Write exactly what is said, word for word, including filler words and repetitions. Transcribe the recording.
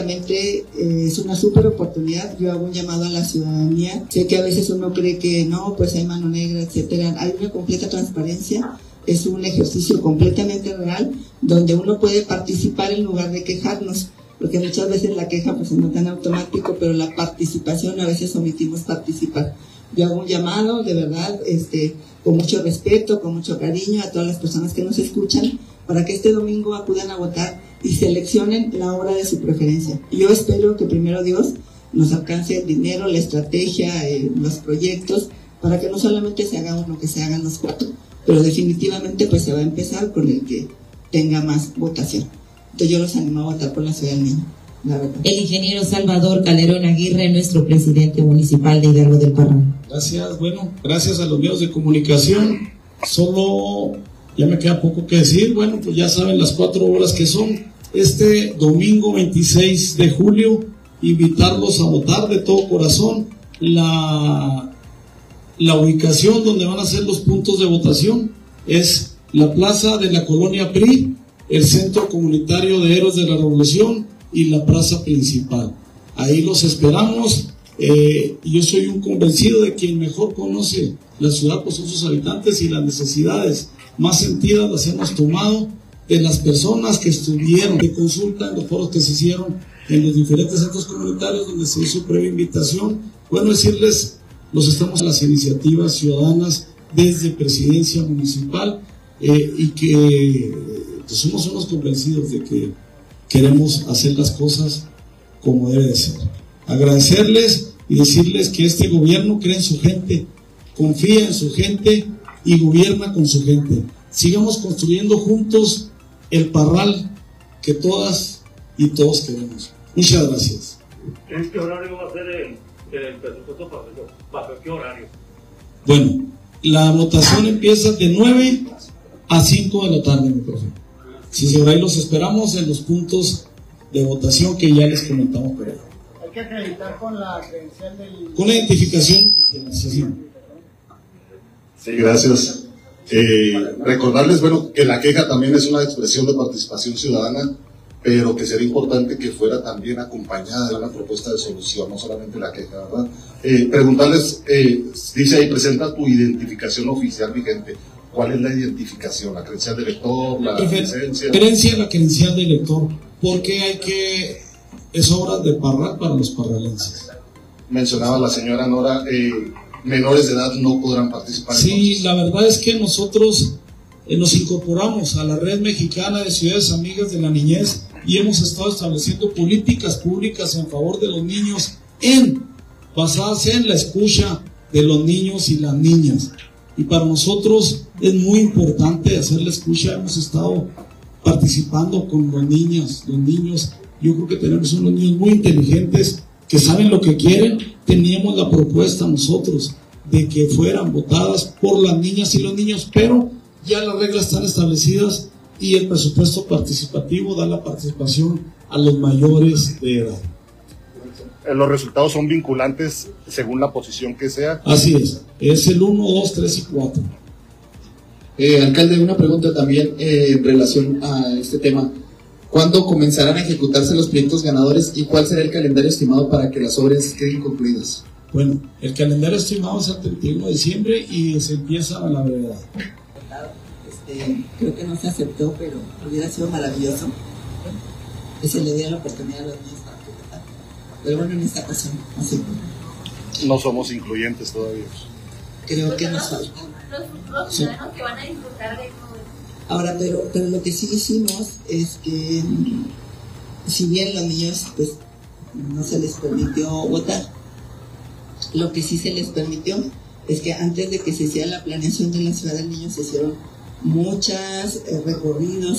Realmente eh, es una súper oportunidad. Yo hago un llamado a la ciudadanía. Sé que a veces uno cree que no, pues hay mano negra, etcétera. Hay una completa transparencia. Es un ejercicio completamente real donde uno puede participar en lugar de quejarnos, porque muchas veces la queja pues no es tan automático, pero la participación a veces omitimos participar. Yo hago un llamado, de verdad, este, con mucho respeto, con mucho cariño a todas las personas que nos escuchan, para que este domingo acudan a votar y seleccionen la hora de su preferencia. Yo espero que primero Dios nos alcance el dinero, la estrategia, eh, los proyectos, para que no solamente se haga uno, que se hagan los cuatro, pero definitivamente pues se va a empezar con el que tenga más votación. Entonces yo los animo a votar por la Ciudad del Niño. El ingeniero Salvador Calderón Aguirre, nuestro presidente municipal de Hidalgo del Parral. Gracias, bueno, gracias a los medios de comunicación. Solo ya me queda poco que decir. Bueno, pues ya saben las cuatro horas que son. Este domingo veintiséis de julio, invitarlos a votar de todo corazón. La, la ubicación donde van a ser los puntos de votación es la plaza de la colonia P R I, el Centro Comunitario de Héroes de la Revolución y la plaza principal. Ahí los esperamos. Eh, yo soy un convencido de que quien mejor conoce la ciudad pues son sus habitantes, y las necesidades más sentidas las hemos tomado de las personas que estuvieron de consulta en los foros que se hicieron en los diferentes centros comunitarios donde se hizo previa invitación. Bueno, decirles, los estamos a las iniciativas ciudadanas desde Presidencia Municipal, eh, y que pues, somos unos convencidos de que queremos hacer las cosas como debe de ser. Agradecerles y decirles que este gobierno cree en su gente, confía en su gente y gobierna con su gente. Sigamos construyendo juntos el Parral que todas y todos queremos. Muchas gracias. ¿En qué horario va a ser el, el presupuesto para eso? ¿Bajo qué horario? Bueno, la votación empieza de nueve a cinco de la tarde, mi profe. Si se ahí los esperamos en los puntos de votación que ya les comentamos por ahí. Hay que acreditar con la credencial del... Con la identificación oficial, sí, sí. Sí, gracias. Eh, recordarles, bueno, que la queja también es una expresión de participación ciudadana, pero que sería importante que fuera también acompañada de una propuesta de solución, no solamente la queja, ¿verdad? Eh, preguntarles, eh, dice ahí, presenta tu identificación oficial vigente. ¿Cuál es la identificación? ¿La credencial de elector? ¿La licencia? Credencia, la credencial de elector, porque hay que, es obra de Parral para los parralenses. Mencionaba la señora Nora, eh, menores de edad no podrán participar. Sí, entonces. La verdad es que nosotros eh, nos incorporamos a la Red Mexicana de Ciudades Amigas de la Niñez y hemos estado estableciendo políticas públicas en favor de los niños, en basadas en la escucha de los niños y las niñas. Y para nosotros es muy importante hacer la escucha. Hemos estado participando con los niños, los niños. Yo creo que tenemos unos niños muy inteligentes que saben lo que quieren. Teníamos la propuesta nosotros de que fueran votadas por las niñas y los niños, pero ya las reglas están establecidas y el presupuesto participativo da la participación a los mayores de edad. Los resultados son vinculantes según la posición que sea. Así es, es el uno, dos, tres y cuatro. Eh, alcalde, una pregunta también eh, en relación a este tema. ¿Cuándo comenzarán a ejecutarse los proyectos ganadores y cuál será el calendario estimado para que las obras queden concluidas? Bueno, el calendario estimado es el treinta y uno de diciembre y se empieza a la brevedad. Este, creo que no se aceptó, pero hubiera sido maravilloso que se le diera la oportunidad a los niños para que votaran. Pero bueno, en esta ocasión no se pudo. No somos incluyentes todavía. Creo que nos falta. Los ciudadanos que van a disfrutar de todo. Ahora, pero, pero lo que sí hicimos es que, si bien los niños pues no se les permitió votar, lo que sí se les permitió es que antes de que se hiciera la planeación de la Ciudad del Niño se hicieron muchas eh, recorridos